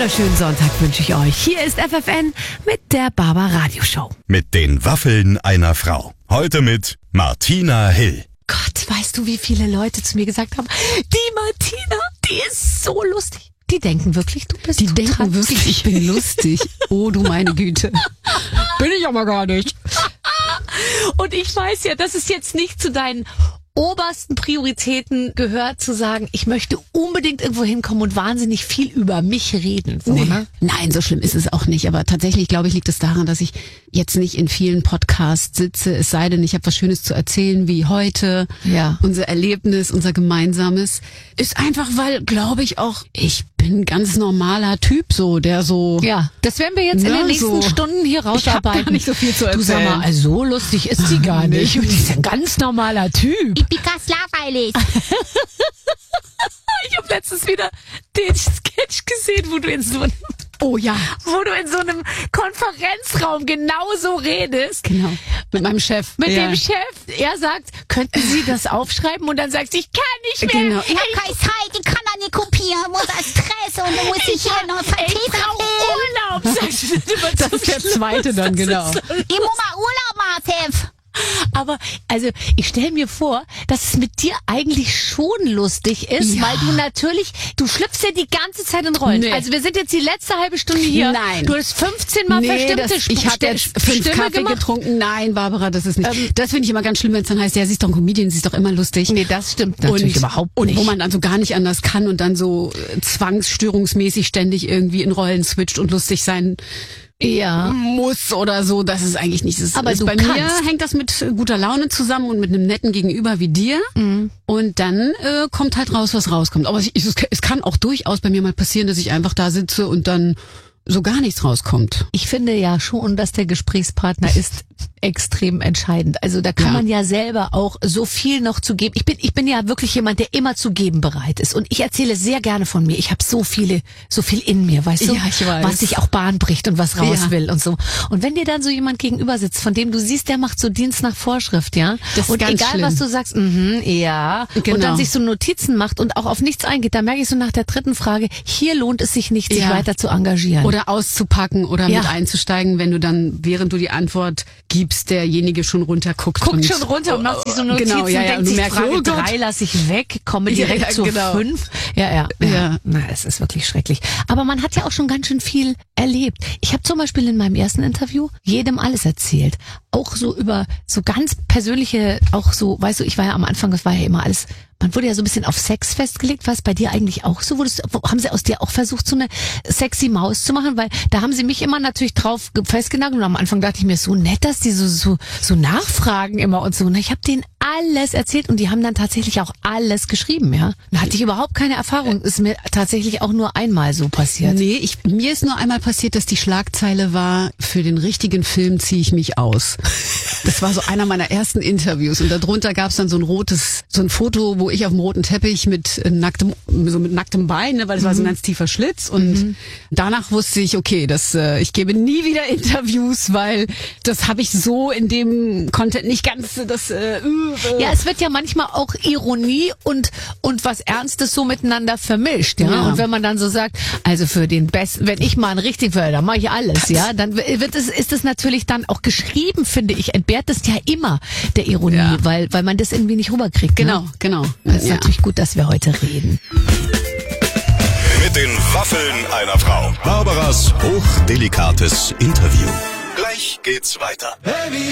wunderschönen Sonntag wünsche ich euch. Hier ist FFN mit der Barbara Radioshow. Mit den Waffeln einer Frau. Heute mit Martina Hill. Gott, weißt du, wie viele Leute zu mir gesagt haben, die Martina, die ist so lustig. Die denken wirklich, du bist total denken wirklich, lustig. ich bin lustig. Oh, du meine Güte. Bin ich aber gar nicht. Und ich weiß ja, dass es jetzt nicht zu deinen obersten Prioritäten gehört, zu sagen, ich möchte unbedingt irgendwo hinkommen und wahnsinnig viel über mich reden. So, Nee. ne? Nein, so schlimm ist es auch nicht. Aber tatsächlich, glaube ich, liegt es daran, dass ich jetzt nicht in vielen Podcasts sitze. Es sei denn, ich habe was Schönes zu erzählen, wie heute. Ja. Unser Erlebnis, unser gemeinsames. Ist einfach, weil, glaube ich, auch, ich bin ein ganz normaler Typ, so, der so... Ja, das werden wir jetzt in Ja, den nächsten so. Stunden hier Ich hab rausarbeiten. gar nicht so viel zu Du sag erzählen. mal, also so lustig ist sie gar nicht. Die ist ein ganz normaler Typ. Pikas langweilig. Ich habe letztens wieder den Sketch gesehen, wo du in so einem Konferenzraum genauso redest. Genau. Mit meinem Chef. Mit Ja. dem Chef. Er sagt, könnten Sie das aufschreiben? Und dann sagt sie, ich kann nicht mehr. Genau. Ich hab keine Zeit, ich kann da nicht kopieren, muss als Stress und dann muss ich hier noch Ich Vertreter brauche Urlaub, sagt sie. Das ist der zweite dann, genau. Ich muss mal Urlaub machen, Chef. Aber also ich stelle mir vor, dass es mit dir eigentlich schon lustig ist, Ja. weil du natürlich, du schlüpfst ja die ganze Zeit in Rollen. Nee. Also wir sind jetzt die letzte halbe Stunde hier. Nein. Du hast 15 Mal bestimmte ich habe jetzt 5 Stimme Kaffee gemacht. getrunken. Nein, Barbara, das ist nicht. Das finde ich immer ganz schlimm, wenn es dann heißt, ja, sie ist doch ein Comedian, sie ist doch immer lustig. Nee, das stimmt natürlich überhaupt nicht. Und wo man dann so gar nicht anders kann und dann so zwangsstörungsmäßig ständig irgendwie in Rollen switcht und lustig sein ja. muss oder so. Das ist eigentlich nicht. Das Aber ist du bei kannst. mir hängt das mit guter Laune zusammen und mit einem netten Gegenüber wie dir. Und dann kommt halt raus, was rauskommt. Aber es kann auch durchaus bei mir mal passieren, dass ich einfach da sitze und dann so gar nichts rauskommt. Ich finde ja schon, dass der Gesprächspartner ist extrem entscheidend. Also da kann Ja. man ja selber auch so viel noch zu geben. Ich bin ja wirklich jemand, der immer zu geben bereit ist. Und ich erzähle sehr gerne von mir. Ich habe so viel in mir, weißt du? Ja, ich weiß. Was sich auch Bahn bricht und was raus Ja. will und so. Und wenn dir dann so jemand gegenüber sitzt, von dem du siehst, der macht so Dienst nach Vorschrift, ja? Das ist und ganz egal, schlimm. was du sagst, ja. Genau. Und dann sich so Notizen macht und auch auf nichts eingeht, da merke ich so nach der dritten Frage, hier lohnt es sich nicht, sich Ja. weiter zu engagieren. Oder auszupacken oder Ja. mit einzusteigen, wenn du dann, während du die Antwort gibst, derjenige schon runterguckt. Guckt und schon runter und macht sich so Notizen Genau, ja, und ja, denkt und du sich, merkst, Frage oh Gott. 3 lasse ich weg, komme direkt Ja, zur genau. 5. Ja. Ja. Na, es ist wirklich schrecklich. Aber man hat ja auch schon ganz schön viel erlebt. Ich habe zum Beispiel in meinem ersten Interview jedem alles erzählt. Auch so über so ganz persönliche, auch so, weißt du, ich war ja am Anfang, das war ja immer alles, man wurde ja so ein bisschen auf Sex festgelegt. War es bei dir eigentlich auch so? Haben sie aus dir auch versucht, so eine sexy Maus zu machen? Weil da haben sie mich immer natürlich drauf festgenagelt und am Anfang dachte ich mir, so nett, dass die so nachfragen immer und so. Und ich habe denen alles erzählt und die haben dann tatsächlich auch alles geschrieben, ja. Da hatte ich überhaupt keine Erfahrung. Ist mir tatsächlich auch nur einmal so passiert. Nee, mir ist nur einmal passiert, dass die Schlagzeile war, für den richtigen Film ziehe ich mich aus. Das war so einer meiner ersten Interviews und darunter gab es dann so ein Foto, wo ich auf dem roten Teppich mit nacktem Bein, ne, weil das war so ein ganz tiefer Schlitz und danach wusste ich, okay, ich gebe nie wieder Interviews, weil das habe ich so in dem Content nicht ganz Ja, es wird ja manchmal auch Ironie und was Ernstes so miteinander vermischt, ja? Ja. Und wenn man dann so sagt, also für den Besten, wenn ich mal einen richtigen will, dann mache ich alles, ja? Dann ist es natürlich dann auch geschrieben, finde ich, entbehrt es ja immer der Ironie, Ja. weil man das irgendwie nicht rüberkriegt. Ne? Genau. Das ist Ja. natürlich gut, dass wir heute reden. Mit den Waffeln einer Frau. Barbaras hochdelikates Interview. Gleich geht's weiter. Heavy